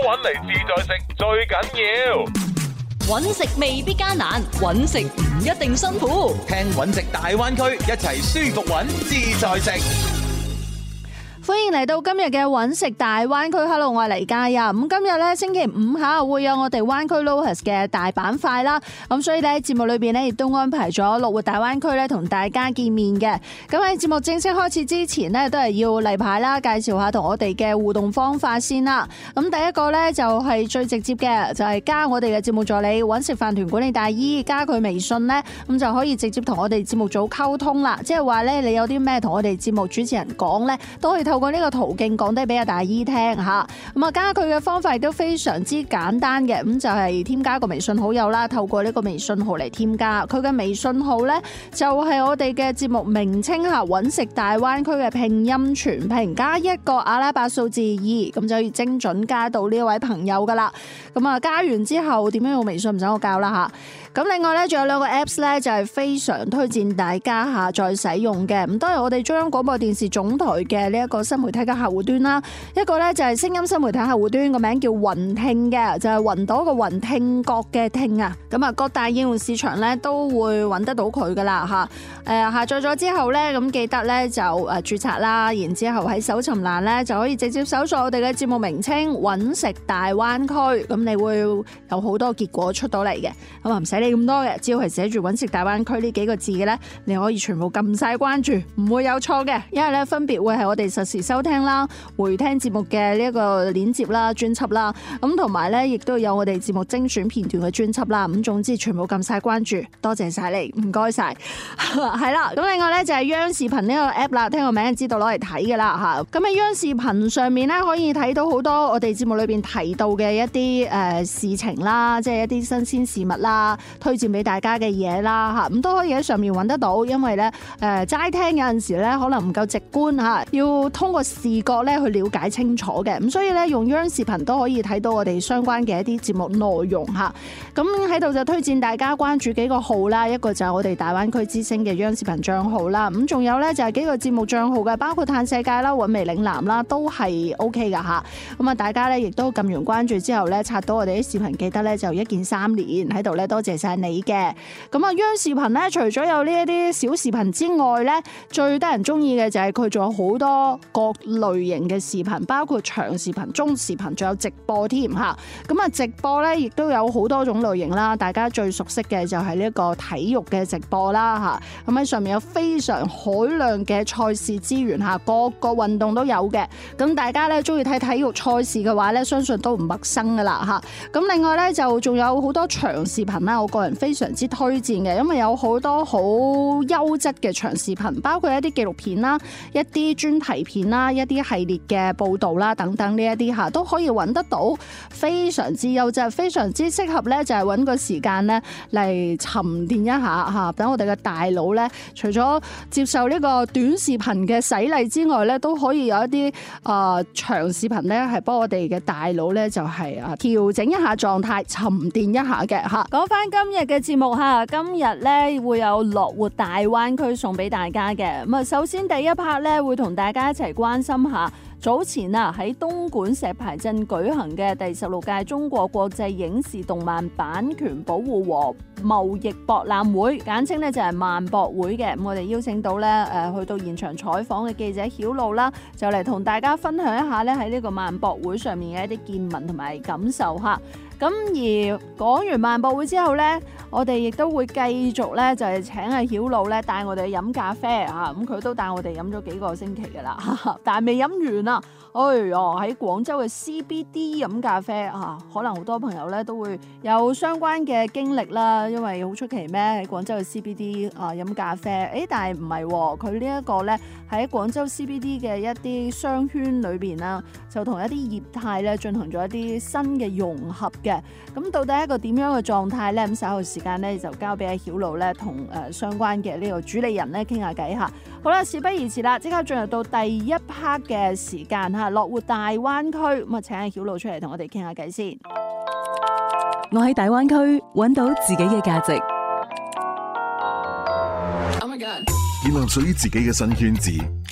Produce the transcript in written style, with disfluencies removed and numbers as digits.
搵嚟自在食最緊要。 搵食未必艱難，搵食唔一定辛苦。 聽搵食大灣區，一齊舒服搵自在食。 歡迎嚟到今日嘅搵食大灣區。Hello， 我係黎嘉欣。咁今日咧星期五下會有我哋灣區 LOHAS 嘅大板塊啦。咁所以咧節目裏邊咧亦都安排咗樂活大灣區咧同大家見面嘅。咁喺節目正式開始之前呢，都係要例牌啦，介紹下同我哋嘅互動方法先啦。咁第一個咧就係最直接嘅，就係加我哋嘅節目助理搵食飯團管理大姨，加佢微信咧，咁就可以直接同我哋節目組溝通啦。即係話咧，你有啲咩同我哋節目主持人講咧，都可以透過呢個途徑講低俾阿大姨聽吓。咁啊，加佢嘅方法亦都非常之簡單嘅，咁就係添加個微信好友啦，透過呢個微信號嚟添加。佢嘅微信號咧就係我哋嘅節目名稱吓，搵食大灣區嘅拼音全拼加一個阿拉伯數字2，咁就可以精準加到呢位朋友噶啦。咁啊，加完之後點樣用微信唔使我教啦吓。咁另外咧，仲有兩個 Apps 咧，就係非常推薦大家下載使用嘅。咁都係我哋中央廣播電視總台嘅呢一個新媒體嘅客戶端啦。一個咧就係聲音新媒體客戶端，個名叫雲聽嘅，就係雲朵個雲，聽覺嘅聽啊。咁啊，各大應用市場咧都會揾得到佢噶啦吓。下載咗之後咧，咁記得咧就註冊啦，然之後喺搜尋欄咧就可以直接搜索我哋嘅節目名稱搵食大灣區，咁你會有好多結果出到嚟嘅。咁啊唔使理咁多嘅，只要係寫住搵食大灣區呢幾個字嘅咧，你可以全部撳晒關注，唔會有錯嘅。因為咧分別會係我哋實時收聽啦、回聽節目嘅呢一個鏈接啦、專輯啦，咁同埋咧亦都有我哋節目精選片段嘅專輯啦。咁總之全部撳晒關注，多謝晒你，唔該晒。係啦，咁另外咧就係央視頻呢個 app 啦，聽個名就知道攞嚟睇嘅啦吓。咁喺央視頻上面咧可以睇到好多我哋節目裏邊提到嘅一啲事情啦，即係一啲新鮮事物啦，推薦俾大家嘅嘢啦吓，咁都可以喺上面揾得到。因為咧齋聽有陣時咧可能唔夠直觀吓，要通過視覺咧去了解清楚嘅。咁所以咧用央視頻都可以睇到我哋相關嘅一啲節目內容吓。咁喺度就推薦大家關注幾個號啦，一個就係我哋大灣區之聲嘅央視頻賬號啦。咁仲有咧就係幾個節目賬號嘅，包括嘆世界啦、韻味嶺南啦，都係 OK 噶吓。咁啊，大家咧亦都撳完關注之後咧，刷到我哋啲視頻，記得咧就一鍵3連喺度咧，多謝晒你嘅。咁啊，央視頻咧除咗有呢一啲小視頻之外咧，最得人中意嘅就係佢仲有好多各類型嘅視頻，包括長視頻、中視頻，仲有直播添吓。咁啊，直播咧亦都有好多種類型啦，大家最熟悉嘅就係呢一個體育嘅直播啦吓。咁喺上面有非常海量嘅賽事資源吓，各個運動都有嘅。咁大家咧中意睇體育賽事嘅話咧，相信都唔陌生噶啦吓。咁另外咧就仲有好多長視頻啦，我個人非常之推薦嘅，因為有好多好優質嘅長視頻，包括一啲紀錄片啦、一啲專題片啦、一啲系列嘅報道啦等等呢一啲吓，都可以揾得到，非常之優質，非常之適合咧就係揾個時間咧嚟沉澱一下吓，等我哋嘅大腦咧，除咗接受呢個短視頻嘅洗禮之外咧，都可以有一啲長視頻咧係幫我哋嘅大腦咧就係調整一下狀態，沉澱一下嘅吓。講翻今日嘅節目吓，今日咧會有樂活大灣區送俾大家嘅。咁啊，首先第一 part 咧會同大家一齊關心下早前喺東莞石牌鎮舉行嘅第16屆中國國際影視動漫版權保護和貿易博覽會，簡稱咧就係萬博會嘅。咁我哋邀請到咧去到現場採訪嘅記者曉露啦，就嚟同大家分享一下咧喺呢個萬博會上面嘅一啲見聞同埋感受吓。咁而講完萬博會之後咧，我哋亦都會繼續咧就係請阿曉露咧帶我哋去飲咖啡吓。咁佢都帶我哋飲咗幾個星期噶啦，但係未飲完啊！哎喲，喺廣州嘅 CBD 飲咖啡啊，可能好多朋友咧都會有相關嘅經歷啦，因為好出奇咩？喺廣州嘅 CBD 飲咖啡，但係唔係，佢呢一個咧喺廣州 CBD 嘅一啲商圈裏邊啦，就同一啲業態咧進行咗一啲新嘅融合嘅。咁到底一個點樣嘅狀態咧？咁稍後時間咧就交俾阿曉露咧同相關嘅呢個主理人咧傾下偈吓。好啦，事不宜遲啦，即刻進入到第一 part 嘅時間吓，樂活大灣區，咁啊請阿曉露出嚟同我哋傾下偈先。 我喺大灣區揾到自己嘅價值。 建立屬於自己嘅新圈子，